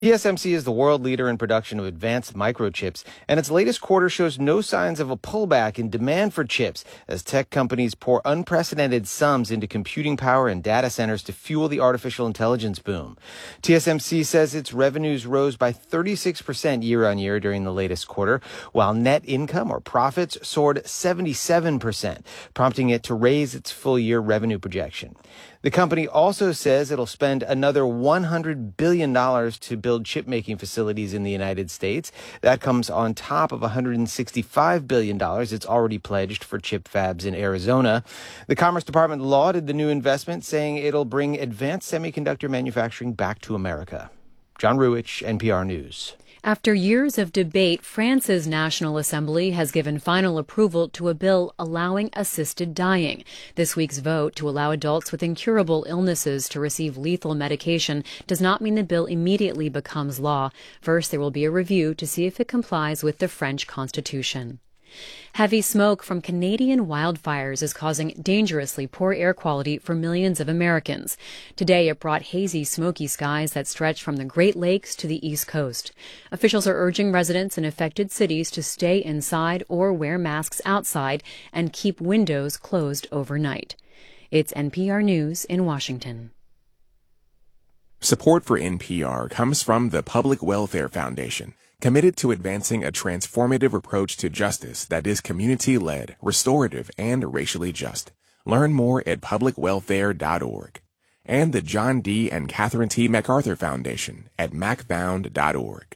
TSMC is the world leader in production of advanced microchips, and its latest quarter shows no signs of a pullback in demand for chips as tech companies pour unprecedented sums into computing power and data centers to fuel the artificial intelligence boom. TSMC says its revenues rose by 36% year-on-year during the latest quarter, while net income or profits soared 77%, prompting it to raise its full-year revenue projection. The company also says it'll spend another $100 billion to build chip-making facilities in the United States. That comes on top of $165 billion it's already pledged for chip fabs in Arizona. The Commerce Department lauded the new investment, saying it'll bring advanced semiconductor manufacturing back to America. John Ruwitch, NPR News. After years of debate, France's National Assembly has given final approval to a bill allowing assisted dying. This week's vote to allow adults with incurable illnesses to receive lethal medication does not mean the bill immediately becomes law. First, there will be a review to see if it complies with the French Constitution. Heavy smoke from Canadian wildfires is causing dangerously poor air quality for millions of Americans. Today, it brought hazy, smoky skies that stretch from the Great Lakes to the East Coast. Officials are urging residents in affected cities to stay inside or wear masks outside and keep windows closed overnight. It's NPR News in Washington. Support for NPR comes from the Public Welfare Foundation, committed to advancing a transformative approach to justice that is community-led, restorative, and racially just. Learn more at publicwelfare.org. And the John D. and Catherine T. MacArthur Foundation at macfound.org.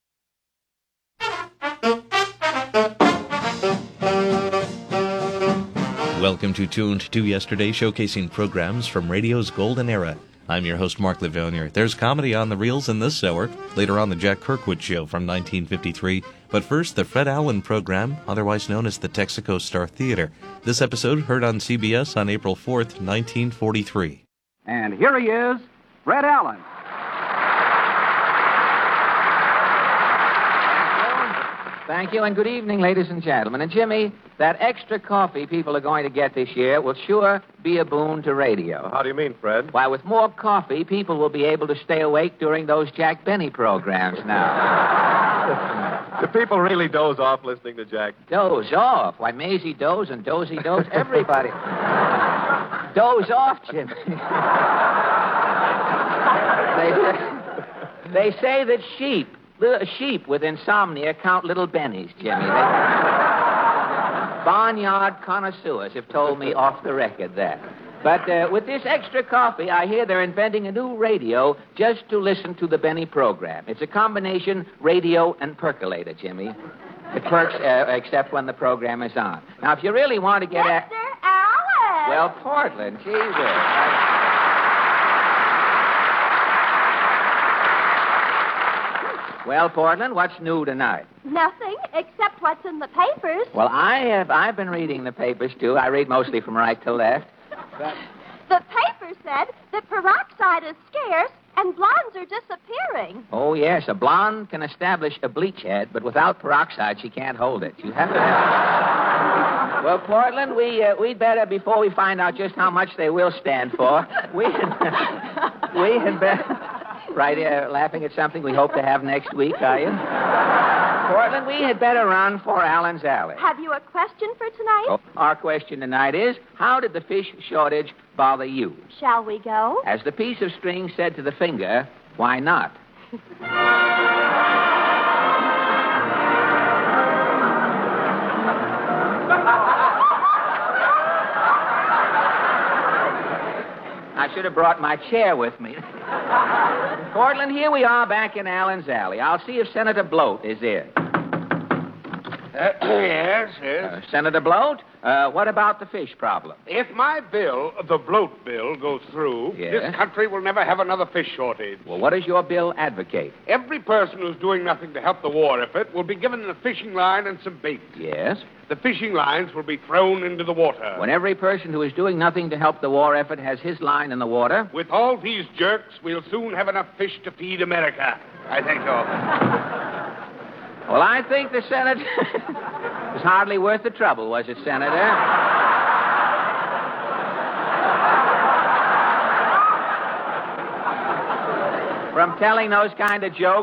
Welcome to Tuned to Yesterday, showcasing programs from radio's golden era. I'm your host, Mark Lavounier. There's comedy on the reels in this hour. Later on, the Jack Kirkwood Show from 1953. But first, the Fred Allen Program, otherwise known as the Texaco Star Theater. This episode heard on CBS on April 4th, 1943. And here he is, Fred Allen. Thank you, and good evening, ladies and gentlemen. And, Jimmy, that extra coffee people are going to get this year will sure be a boon to radio. How do you mean, Fred? Why, with more coffee, people will be able to stay awake during those Jack Benny programs now. Do people really doze off listening to Jack? Doze off? Why, Maisie doze and Dozy doze, everybody. Doze off, Jimmy. They say that sheep with insomnia count little bennies, Jimmy. Barnyard connoisseurs have told me off the record that. But with this extra coffee, I hear they're inventing a new radio just to listen to the Benny program. It's a combination radio and percolator, Jimmy. It perks except when the program is on. Now, if you really want to get Mr. Allen! Well, Portland, gee whiz. Well, Portland, what's new tonight? Nothing, except what's in the papers. Well, I've been reading the papers, too. I read mostly from right to left. The paper said that peroxide is scarce and blondes are disappearing. Oh, yes, a blonde can establish a bleach head, but without peroxide, she can't hold it. You have to have... Well, Portland, we'd better, before we find out just how much they will stand for, we had better... Right, laughing at something we hope to have next week, are you? Portland, we had better run for Allen's Alley. Have you a question for tonight? Oh, our question tonight is, how did the fish shortage bother you? Shall we go? As the piece of string said to the finger, why not? I should have brought my chair with me. Portland, here we are back in Allen's Alley. I'll see if Senator Bloat is in. Yes. Senator Bloat, what about the fish problem? If my bill, the Bloat bill, goes through, Yes? This country will never have another fish shortage. Well, what does your bill advocate? Every person who's doing nothing to help the war effort will be given a fishing line and some bait. Yes? The fishing lines will be thrown into the water. When every person who is doing nothing to help the war effort has his line in the water... With all these jerks, we'll soon have enough fish to feed America. I think so. Well, I think the Senate... was hardly worth the trouble, was it, Senator? from telling those kind of jokes.